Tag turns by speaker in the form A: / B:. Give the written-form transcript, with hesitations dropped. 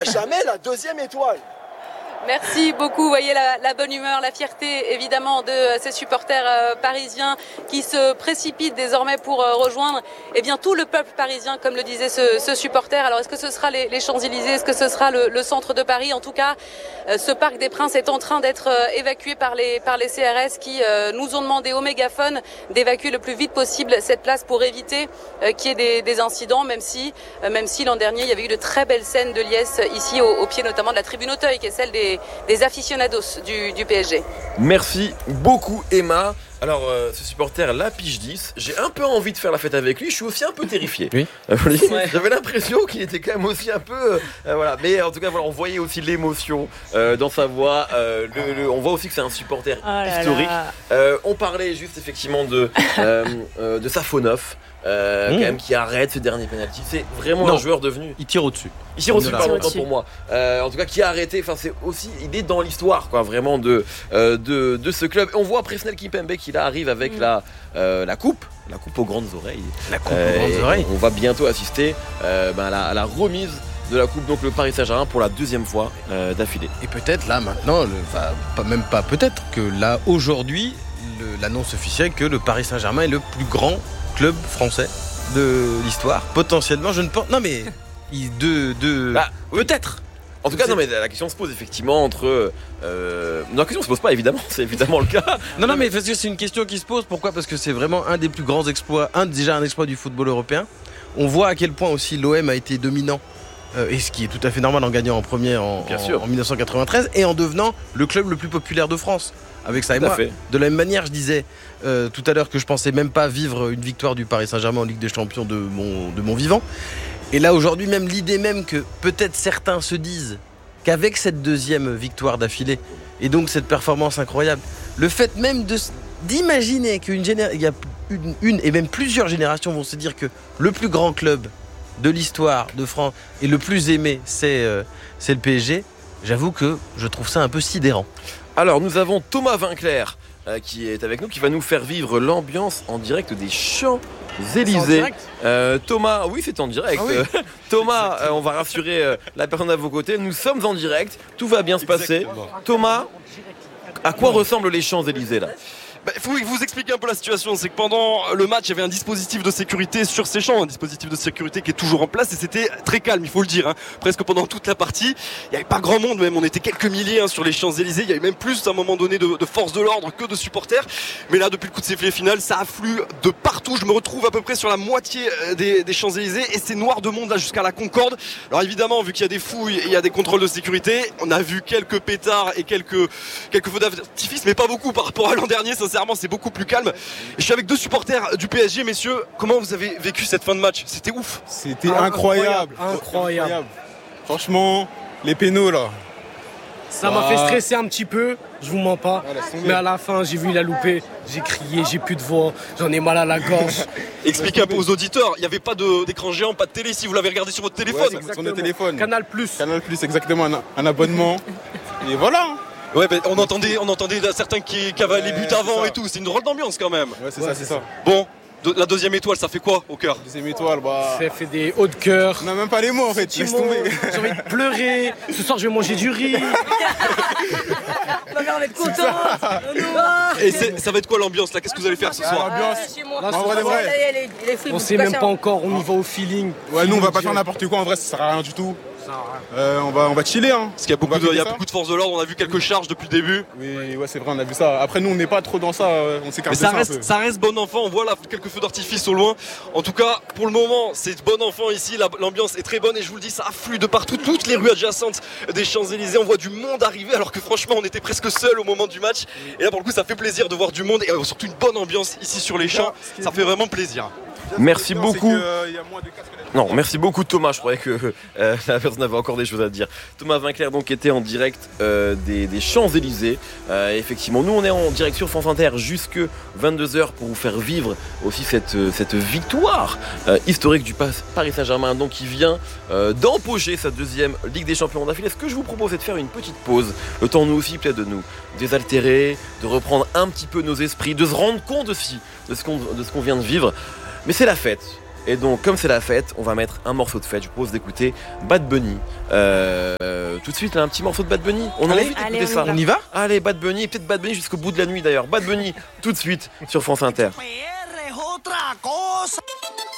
A: jamais la deuxième étoile.
B: Merci beaucoup. Vous voyez la bonne humeur, la fierté évidemment de ces supporters parisiens qui se précipitent désormais pour rejoindre tout le peuple parisien, comme le disait ce supporter. Alors est-ce que ce sera les Champs-Élysées, est-ce que ce sera le centre de Paris? En tout cas, ce Parc des Princes est en train d'être évacué par les CRS qui nous ont demandé au mégaphone d'évacuer le plus vite possible cette place pour éviter qu'il y ait des incidents, même si l'an dernier il y avait eu de très belles scènes de liesse ici au pied notamment de la tribune Auteuil, qui est celle des aficionados du PSG.
C: Merci beaucoup Emma. Alors ce supporter la pige 10, j'ai un peu envie de faire la fête avec lui, je suis aussi un peu terrifié.
D: Oui.
C: J'avais l'impression qu'il était quand même aussi un peu voilà, mais en tout cas voilà, on voyait aussi l'émotion dans sa voix, on voit aussi que c'est un supporter historique. On parlait juste effectivement de Safonov. Quand même qui arrête ce dernier penalty, c'est vraiment un joueur devenu.
D: Il tire au-dessus.
C: Pardon, pour moi. En tout cas, qui a arrêté. Enfin, c'est aussi, il est dans l'histoire, quoi, vraiment de ce club. On voit Presnel Kimpembe qui là arrive avec la coupe aux grandes oreilles.
D: La coupe aux grandes oreilles.
C: On va bientôt assister à la remise de la coupe, donc le Paris Saint-Germain pour la deuxième fois d'affilée.
D: Et peut-être là maintenant, peut-être que là aujourd'hui, l'annonce officielle que le Paris Saint-Germain est le plus grand club français de l'histoire. Potentiellement, je ne pense. Non mais peut-être.
C: En tout cas, non, mais la question se pose effectivement entre. Non, la question se pose pas, évidemment, c'est évidemment le cas.
D: Non, mais parce que c'est une question qui se pose. Pourquoi ? Parce que c'est vraiment un des plus grands exploits, un exploit du football européen. On voit à quel point aussi l'OM a été dominant, et ce qui est tout à fait normal en gagnant en première en 1993 et en devenant le club le plus populaire de France. Avec ça et moi, de la même manière, je disais tout à l'heure que je pensais même pas vivre une victoire du Paris Saint-Germain en Ligue des Champions de mon vivant. Et là aujourd'hui, même l'idée même que peut-être certains se disent qu'avec cette deuxième victoire d'affilée et donc cette performance incroyable, le fait même d'imaginer qu'il y a une et même plusieurs générations vont se dire que le plus grand club de l'histoire de France et le plus aimé, c'est le PSG. J'avoue que je trouve ça un peu sidérant.
C: Alors nous avons Thomas Vinclair qui est avec nous, qui va nous faire vivre l'ambiance en direct des Champs-Élysées. Thomas, oui c'est en direct. Thomas, on va rassurer la personne à vos côtés, nous sommes en direct, tout va bien se passer. Thomas, à quoi ressemblent les Champs-Élysées là ?
E: Il faut vous expliquer un peu la situation. C'est que pendant le match, il y avait un dispositif de sécurité sur ces champs, un dispositif de sécurité qui est toujours en place et c'était très calme, il faut le dire. Presque pendant toute la partie, il n'y avait pas grand monde, même on était quelques milliers sur les Champs-Élysées. Il y avait même plus à un moment donné de forces de l'ordre que de supporters. Mais là, depuis le coup de sifflet final, ça afflue de partout. Je me retrouve à peu près sur la moitié des Champs-Élysées et c'est noir de monde là jusqu'à la Concorde. Alors évidemment, vu qu'il y a des fouilles et il y a des contrôles de sécurité, on a vu quelques pétards et quelques feux d'artifice, mais pas beaucoup par rapport à l'an dernier. Sincèrement, c'est beaucoup plus calme. Je suis avec deux supporters du PSG, messieurs. Comment vous avez vécu cette fin de match ? C'était ouf.
F: C'était incroyable. Franchement, les pénaux là.
G: Ça m'a fait stresser un petit peu, je vous mens pas. Mais à la fin, j'ai vu la loupée, j'ai crié, j'ai plus de voix, j'en ai mal à la gorge.
E: Expliquez un peu aux auditeurs, il n'y avait pas d'écran géant, pas de télé si vous l'avez regardé sur votre téléphone.
F: Ouais, sur notre téléphone.
G: Canal+,
F: exactement, un abonnement. Et voilà.
E: Ouais, on entendait certains qui cavalaient les buts avant et tout. C'est une drôle d'ambiance quand même.
F: Ouais, c'est ça.
E: Bon, la deuxième étoile, ça fait quoi au cœur ?
F: Deuxième étoile,
G: ça fait des hauts de cœur.
F: On n'a même pas les mots en fait. Laisse tomber.
G: J'ai envie de pleurer. Ce soir, je vais manger du riz.
B: Ma mère va être contente.
E: Et ça va être quoi l'ambiance là ? Qu'est-ce que vous allez faire ce soir ?
G: On sait même pas encore. On y va au feeling.
F: Ouais, nous on va pas faire n'importe quoi. En vrai, ça sert à rien du tout. On va chiller.
E: Parce qu'il y a beaucoup de forces de l'ordre, on a vu quelques charges depuis le début.
F: Oui, ouais, c'est vrai, on a vu ça. Après, nous, on n'est pas trop dans ça, on s'écarte de ça.
E: Mais ça reste bon enfant, on voit là quelques feux d'artifice au loin. En tout cas, pour le moment, c'est bon enfant ici, l'ambiance est très bonne et je vous le dis, ça afflue de partout, toutes les rues adjacentes des Champs-Élysées. On voit du monde arriver alors que franchement, on était presque seuls au moment du match. Et là, pour le coup, ça fait plaisir de voir du monde et surtout une bonne ambiance ici sur les champs. Ça fait vraiment plaisir.
C: Merci beaucoup. Non, merci beaucoup Thomas, je croyais que la personne avait encore des choses à dire. Thomas Vinclair donc était en direct des Champs-Élysées. Effectivement, nous on est en direct sur France Inter jusque 22h pour vous faire vivre aussi cette victoire historique du Paris Saint-Germain donc qui vient d'empocher sa deuxième Ligue des Champions d'affilée. Ce que je vous propose c'est de faire une petite pause, le temps nous aussi peut-être de nous désaltérer, de reprendre un petit peu nos esprits, de se rendre compte aussi de ce qu'on vient de vivre. Mais c'est la fête. Et donc, comme c'est la fête, on va mettre un morceau de fête. Je vous propose d'écouter Bad Bunny. Tout de suite, là, un petit morceau de Bad Bunny. On a envie d'écouter ça.
D: On y va ?
C: Allez, Bad Bunny, et peut-être Bad Bunny jusqu'au bout de la nuit d'ailleurs. Bad Bunny, tout de suite sur France Inter.